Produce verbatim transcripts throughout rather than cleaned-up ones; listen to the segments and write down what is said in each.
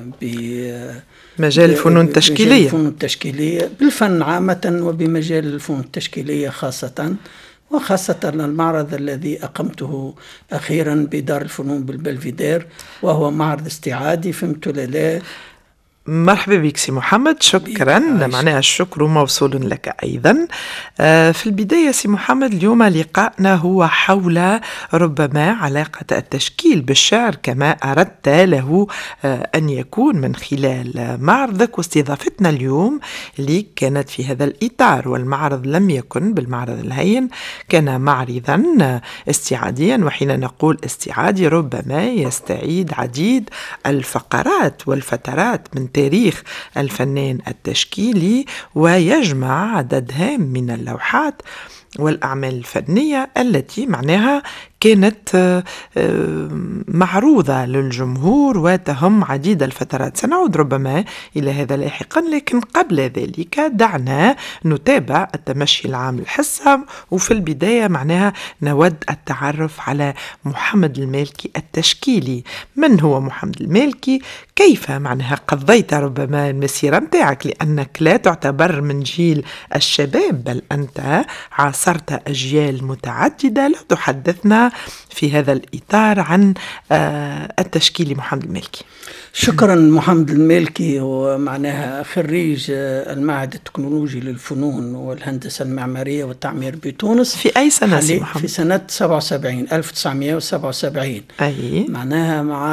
مجال الفنون التشكيلية الفنون التشكيلية بالفن عامة وبمجال الفنون التشكيلية خاصة، وخاصة المعرض الذي أقمته أخيرا بدار الفنون بالبلفيدير، وهو معرض استعادي. فهمت لا؟ مرحبا بك سي محمد، شكرا. معناها الشكر موصول لك أيضا. في البداية سي محمد، اليوم لقاءنا هو حول ربما علاقة التشكيل بالشعر كما أردت له أن يكون من خلال معرضك واستضافتنا اليوم اللي كانت في هذا الإطار. والمعرض لم يكن بالمعرض الهين، كان معرضا استعاديا، وحين نقول استعادي ربما يستعيد عديد الفقرات والفترات من تاريخ الفنان التشكيلي، ويجمع عدد هام من اللوحات والأعمال الفنية التي معناها كانت معروضة للجمهور وتهم عديد الفترات. سنعود ربما إلى هذا لاحقا، لكن قبل ذلك دعنا نتابع التمشي العام الحصة. وفي البداية معناها نود التعرف على محمد المالكي التشكيلي. من هو محمد المالكي؟ كيف معناها قضيت ربما المسيرة متاعك، لأنك لا تعتبر من جيل الشباب بل أنت عاصرت أجيال متعددة. لا تحدثنا في هذا الإطار عن التشكيلي محمد المالكي. شكرا. محمد المالكي هو معناها خريج المعهد التكنولوجي للفنون والهندسة المعمارية والتعمير بتونس. في أي سنة سي محمد؟ في سنة سبعة وسبعين ألف وتسعمائة وسبعة وسبعين. أي معناها مع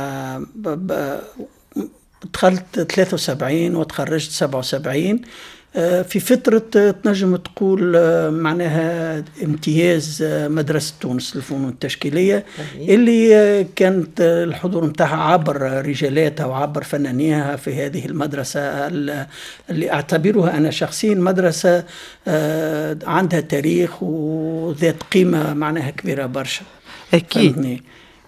دخلت ثلاثة وسبعين وتخرجت سبعة وسبعين في فترة تنجم تقول معناها امتياز مدرسة تونس للفنون التشكيلية، اللي كانت الحضور متاعها عبر رجالاتها وعبر فنانيها في هذه المدرسة اللي أعتبرها أنا شخصيا مدرسة عندها تاريخ وذات قيمة معناها كبيرة برشا. أكيد.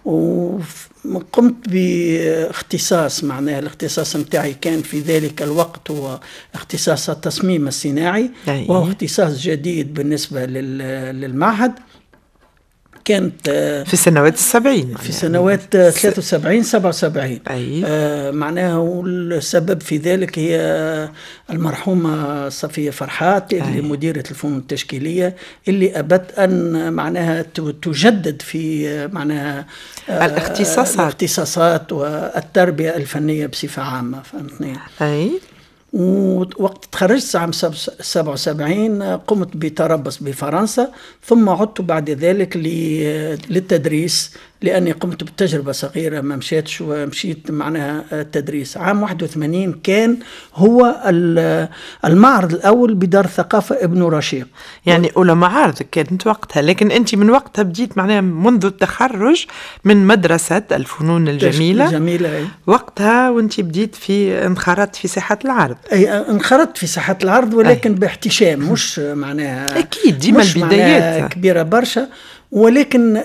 وقمت باختصاص، معناها الاختصاص متاعي كان في ذلك الوقت هو اختصاص التصميم الصناعي، وهو اختصاص جديد بالنسبة للمعهد. كانت في سنوات السبعين، في سنوات ثلاثة وسبعين سبعة وسبعين. آه معناها والسبب في ذلك هي المرحومة صفية فرحات اللي أي. مديرة الفنون التشكيلية، اللي أبت أن معناها تجدد في معناها الاختصاصات الاختصاصات والتربية الفنية بصفة عامة. فهمتني؟ أي. ووقت تخرجت عام سبعة وسبعين قمت بتربص بفرنسا، ثم عدت بعد ذلك للتدريس، لأني قمت بتجربة صغيرة ما مشيتش ومشيت معناها التدريس. عام واحد وثمانين كان هو المعرض الأول بدار الثقافة ابن رشيق، يعني أولى معارض كانت وقتها. لكن أنت من وقتها بديت معناها منذ التخرج من مدرسة الفنون الجميلة الجميلة أي. وقتها وأنت بديت في انخرطت في ساحة العرض. أي انخرطت في ساحة العرض، ولكن أي. باحتشام، مش معناها أكيد ديما البدايات كبيرة برشا. ولكن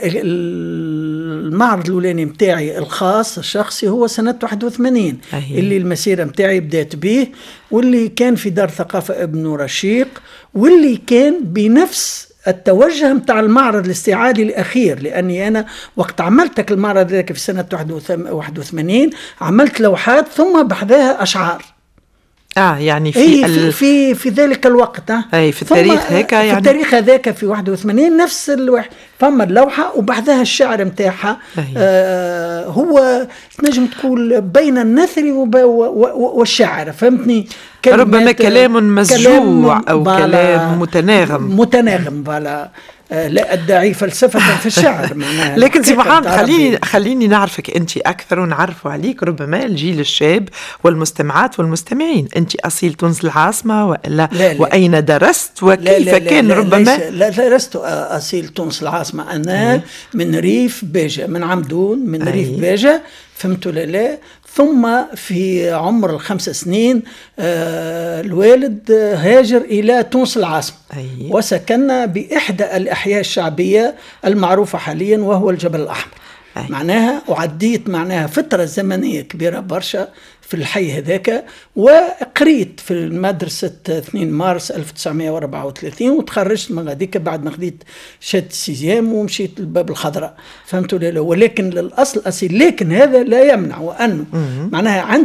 المعرض الأولاني متاعي الخاص الشخصي هو سنة واحد وثمانين أيه. اللي المسيرة متاعي بدأت به، واللي كان في دار ثقافة ابن رشيق، واللي كان بنفس التوجه متاع المعرض الاستعادي الأخير. لأني أنا وقت عملتك المعرض ذاك في سنة واحد وثمانين عملت لوحات ثم بحذاها أشعار. اه يعني في أي ال... في في ذلك الوقت ها اي في التاريخ هيك يعني في التاريخ هذاك في واحد وثمانين نفس الواحد فما اللوحه وبعدها الشعر نتاعها. آه هو تنجم تقول بين النثر والشعر. فهمتني؟ ربما كلام مسجوع كلام او كلام متناغم متناغم فوالا. لا أدعي فلسفة في الشعر معناها. لكن سي محمد خليني خليني نعرفك أنت أكثر ونعرف عليك ربما الجيل الشاب والمستمعات والمستمعين. أنت أصيل تونس العاصمة وإلا لا لا. وأين درست وكيف لا لا كان لا ربما؟ لا درست أصيل تونس العاصمة. أنا أي. من ريف باجة، من عمدون، من أي. ريف باجة. فهمت ولا لا؟ ثم في عمر الخمس سنين آه الوالد هاجر إلى تونس العاصمة. أيه. وسكننا بإحدى الأحياء الشعبية المعروفة حاليا وهو الجبل الأحمر. أيه. معناها وعديت معناها فترة زمنية كبيرة برشا في الحي هذاك، وقريت في المدرسة اثنين مارس ألف وتسعمائة وأربعة وثلاثين وتخرجت من غاديك بعد ما خديت شهادة السيزيام ومشيت للباب الخضراء. فهمتوا؟ ولكن للأصل أصيل. لكن هذا لا يمنع وأنه معناها عندي